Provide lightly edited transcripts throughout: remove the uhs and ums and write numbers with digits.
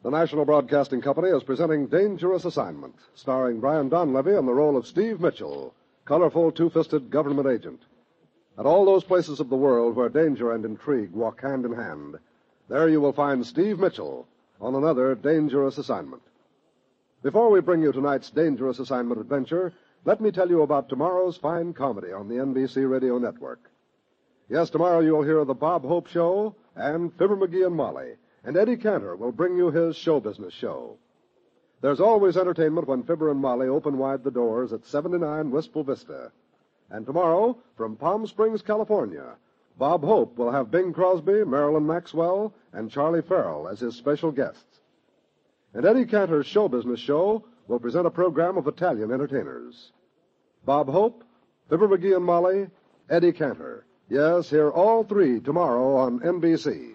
The National Broadcasting Company is presenting Dangerous Assignment, starring Brian Donlevy in the role of Steve Mitchell, colorful, two-fisted government agent. At all those places of the world where danger and intrigue walk hand in hand, there you will find Steve Mitchell on another dangerous assignment. Before we bring you tonight's Dangerous Assignment adventure, let me tell you about tomorrow's fine comedy on the NBC Radio Network. Yes, tomorrow you'll hear The Bob Hope Show and Fibber McGee and Molly, and Eddie Cantor will bring you his show business show. There's always entertainment when Fibber and Molly open wide the doors at 79 Wistful Vista. And tomorrow, from Palm Springs, California, Bob Hope will have Bing Crosby, Marilyn Maxwell, and Charlie Farrell as his special guests. And Eddie Cantor's show business show will present a program of Italian entertainers. Bob Hope, Fibber McGee and Molly, Eddie Cantor. Yes, hear all three tomorrow on NBC.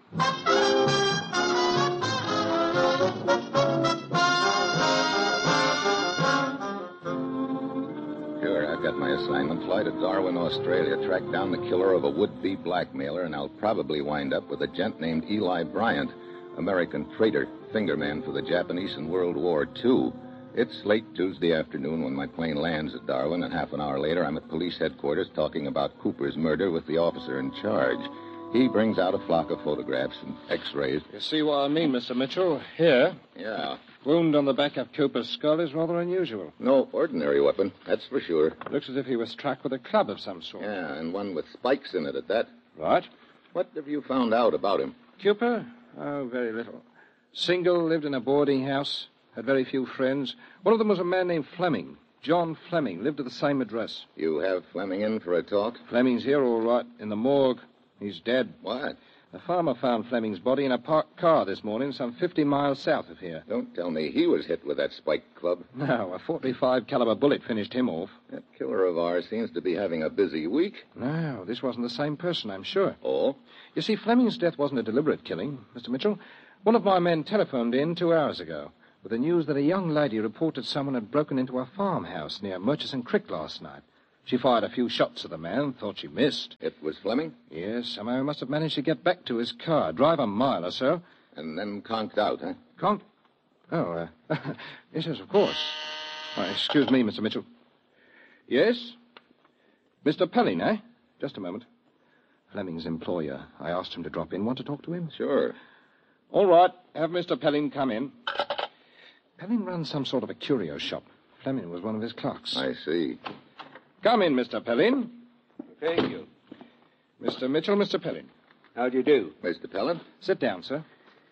Got my assignment. Fly to Darwin, Australia, track down the killer of a would-be blackmailer, and I'll probably wind up with a gent named Eli Bryant, American traitor, fingerman for the Japanese in World War II. It's late Tuesday afternoon when my plane lands at Darwin, and half an hour later I'm at police headquarters talking about Cooper's murder with the officer in charge. He brings out a flock of photographs and x-rays. You see what I mean, Mr. Mitchell? Here. Yeah. Wound on the back of Cooper's skull is rather unusual. No ordinary weapon, that's for sure. Looks as if he was struck with a club of some sort. Yeah, and one with spikes in it at that. Right. What have you found out about him? Cooper? Oh, very little. Single, lived in a boarding house, had very few friends. One of them was a man named Fleming. John Fleming, lived at the same address. You have Fleming in for a talk? Fleming's here, all right, in the morgue. He's dead. What? The farmer found Fleming's body in a parked car this morning, some 50 miles south of here. Don't tell me he was hit with that spiked club. No, a .45 caliber bullet finished him off. That killer of ours seems to be having a busy week. No, this wasn't the same person, I'm sure. Oh? You see, Fleming's death wasn't a deliberate killing, Mr. Mitchell. One of my men telephoned in 2 hours ago with the news that a young lady reported someone had broken into a farmhouse near Murchison Creek last night. She fired a few shots at the man, thought she missed. It was Fleming? Yes, somehow he must have managed to get back to his car, drive a mile or so. And then conked out, huh? Conked? Oh, yes, of course. Excuse me, Mr. Mitchell. Yes? Mr. Pelling, eh? Just a moment. Fleming's employer. I asked him to drop in. Want to talk to him? Sure. All right. Have Mr. Pelling come in. Pelling runs some sort of a curio shop. Fleming was one of his clerks. I see. Come in, Mr. Pelling. Thank you. Mr. Mitchell, Mr. Pelling. How do you do? Mr. Pelling? Sit down, sir.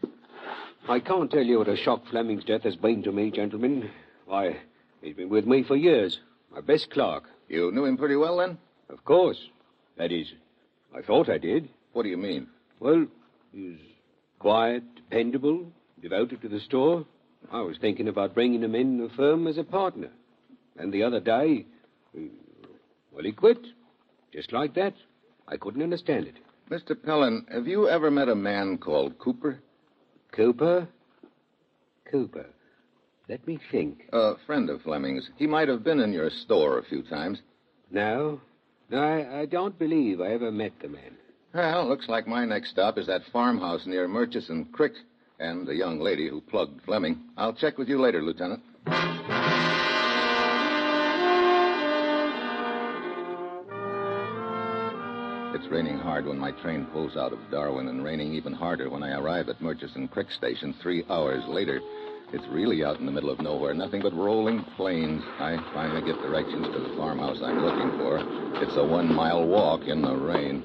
I can't tell you what a shock Fleming's death has been to me, gentlemen. Why, he's been with me for years. My best clerk. You knew him pretty well, then? Of course. That is, I thought I did. What do you mean? Well, he was quiet, dependable, devoted to the store. I was thinking about bringing him in the firm as a partner. And the other day, well, he quit. Just like that. I couldn't understand it. Mr. Pelling, have you ever met a man called Cooper? Cooper? Cooper. Let me think. A friend of Fleming's. He might have been in your store a few times. No. No, I don't believe I ever met the man. Well, looks like my next stop is that farmhouse near Murchison Creek and the young lady who plugged Fleming. I'll check with you later, Lieutenant. It's raining hard when my train pulls out of Darwin, and raining even harder when I arrive at Murchison Creek Station 3 hours later. It's really out in the middle of nowhere, nothing but rolling plains. I finally get directions to the farmhouse I'm looking for. It's a 1-mile walk in the rain.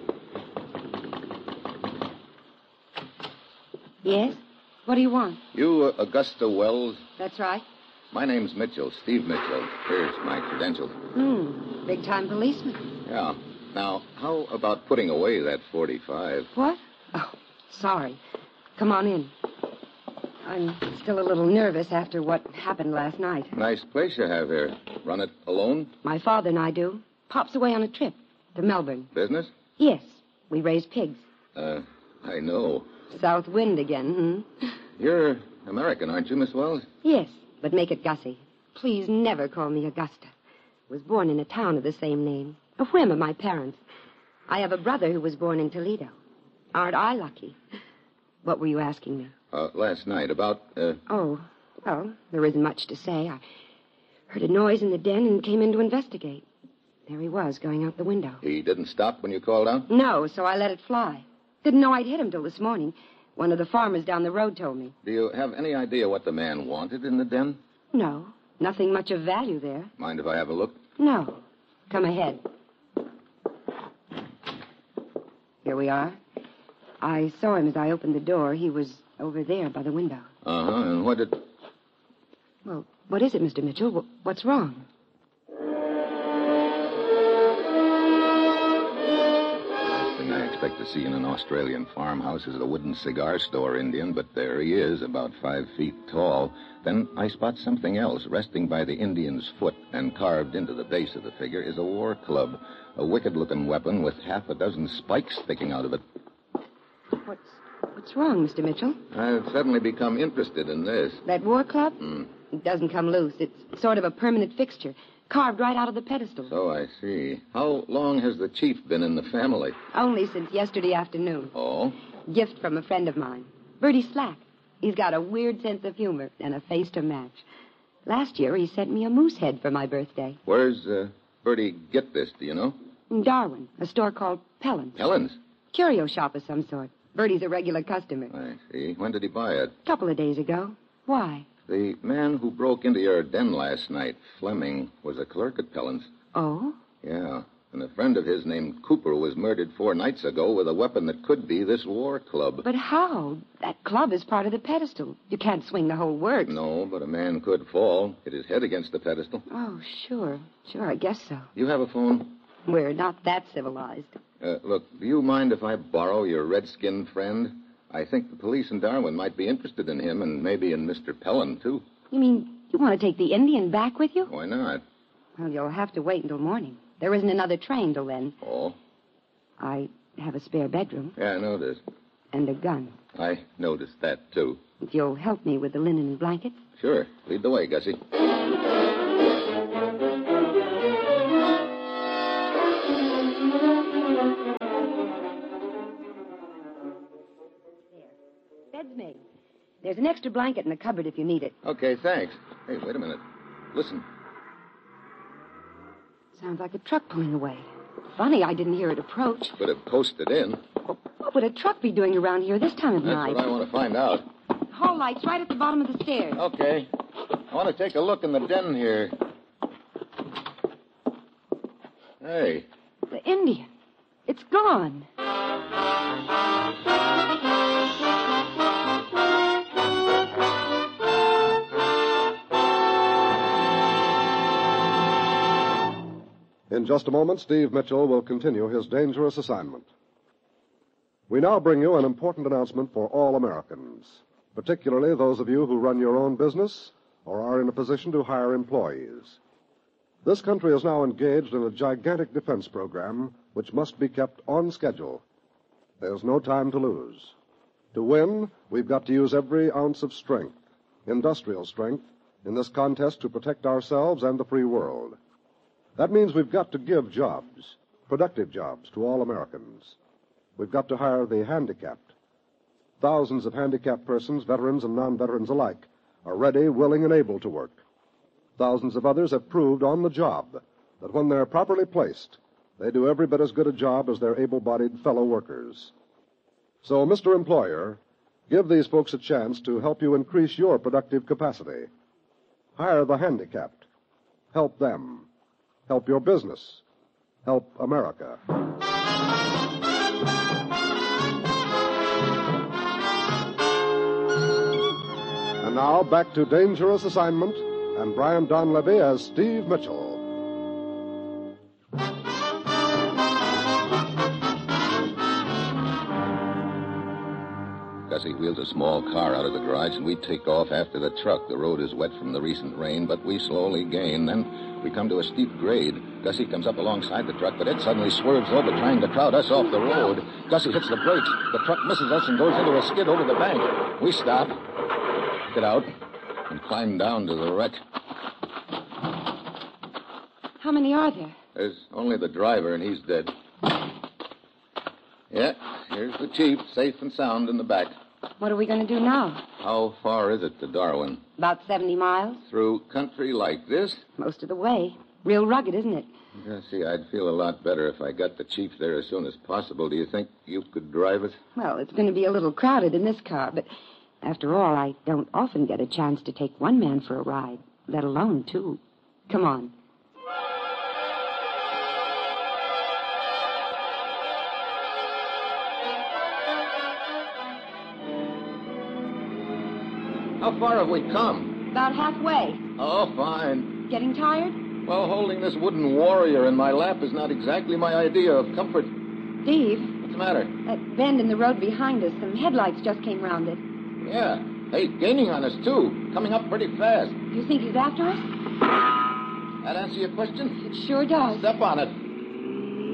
Yes? What do you want? You, Augusta Wells? That's right. My name's Mitchell, Steve Mitchell. Here's my credentials. Big-time policeman. Yeah. Now, how about putting away that .45? What? Oh, sorry. Come on in. I'm still a little nervous after what happened last night. Nice place you have here. Run it alone? My father and I do. Pop's away on a trip to Melbourne. Business? Yes. We raise pigs. I know. South wind again, You're American, aren't you, Miss Wells? Yes, but make it Gussie. Please never call me Augusta. Was born in a town of the same name. A whim of my parents. I have a brother who was born in Toledo. Aren't I lucky? What were you asking me? Last night, about, Oh, well, there isn't much to say. I heard a noise in the den and came in to investigate. There he was, going out the window. He didn't stop when you called out? No, so I let it fly. Didn't know I'd hit him till this morning. One of the farmers down the road told me. Do you have any idea what the man wanted in the den? No, nothing much of value there. Mind if I have a look? No. Come ahead. Here we are. I saw him as I opened the door. He was over there by the window. Uh-huh, and what did... Well, what is it, Mr. Mitchell? What's wrong? I expect to see in an Australian farmhouse is a wooden cigar store Indian, but there he is, about 5 feet tall. Then I spot something else resting by the Indian's foot, and carved into the base of the figure is a war club, a wicked-looking weapon with half a dozen spikes sticking out of it. What's wrong, Mr. Mitchell? I've suddenly become interested in this. That war club? Hmm. It doesn't come loose. It's sort of a permanent fixture, carved right out of the pedestal. So I see. How long has the chief been in the family? Only since yesterday afternoon. Oh? Gift from a friend of mine, Bertie Slack. He's got a weird sense of humor and a face to match. Last year, he sent me a moose head for my birthday. Where's Bertie get this, do you know? In Darwin, a store called Pellin's. Helen's? Curio shop of some sort. Bertie's a regular customer. I see. When did he buy it? A couple of days ago. Why? The man who broke into your den last night, Fleming, was a clerk at Pellin's. Oh? Yeah. And a friend of his named Cooper was murdered 4 nights ago with a weapon that could be this war club. But how? That club is part of the pedestal. You can't swing the whole works. No, but a man could fall, hit his head against the pedestal. Oh, sure. Sure, I guess so. You have a phone? We're not that civilized. Look, do you mind if I borrow your redskin friend? I think the police in Darwin might be interested in him, and maybe in Mr. Pellin, too. You mean you want to take the Indian back with you? Why not? Well, you'll have to wait until morning. There isn't another train till then. Oh? I have a spare bedroom. Yeah, I noticed. And a gun. I noticed that, too. If you'll help me with the linen and blankets. Sure. Lead the way, Gussie. Bed's made. There's an extra blanket in the cupboard if you need it. Okay, thanks. Hey, wait a minute. Listen. Sounds like a truck pulling away. Funny, I didn't hear it approach. Could have coasted in. What would a truck be doing around here this time of night? That's what I want to find out. Hall light's right at the bottom of the stairs. Okay. I want to take a look in the den here. Hey. The Indian. It's gone. In just a moment, Steve Mitchell will continue his dangerous assignment. We now bring you an important announcement for all Americans, particularly those of you who run your own business or are in a position to hire employees. This country is now engaged in a gigantic defense program which must be kept on schedule. There's no time to lose. To win, we've got to use every ounce of strength, industrial strength, in this contest to protect ourselves and the free world. That means we've got to give jobs, productive jobs, to all Americans. We've got to hire the handicapped. Thousands of handicapped persons, veterans and non-veterans alike, are ready, willing, and able to work. Thousands of others have proved on the job that when they're properly placed, they do every bit as good a job as their able-bodied fellow workers. So, Mr. Employer, give these folks a chance to help you increase your productive capacity. Hire the handicapped. Help them. Help your business. Help America. And now, back to Dangerous Assignment and Brian Donlevy as Steve Mitchell. Gussie wheels a small car out of the garage, and we take off after the truck. The road is wet from the recent rain, but we slowly gain. Then we come to a steep grade. Gussie comes up alongside the truck, but it suddenly swerves over, trying to crowd us off the road. Gussie hits the brakes. The truck misses us and goes into a skid over the bank. We stop, get out, and climb down to the wreck. How many are there? There's only the driver, and he's dead. Yeah, here's the chief, safe and sound in the back. What are we going to do now? How far is it to Darwin? About 70 miles. Through country like this? Most of the way. Real rugged, isn't it? Yeah, see, I'd feel a lot better if I got the chief there as soon as possible. Do you think you could drive it? Well, it's going to be a little crowded in this car, but after all, I don't often get a chance to take one man for a ride, let alone two. Come on. How far have we come? About halfway. Oh, fine. Getting tired? Well, holding this wooden warrior in my lap is not exactly my idea of comfort. Steve, What's the matter? that bend in the road behind us, some headlights just came round it. Yeah. Hey, gaining on us, too. Coming up pretty fast. Do you think he's after us? That answer your question? It sure does. Step on it.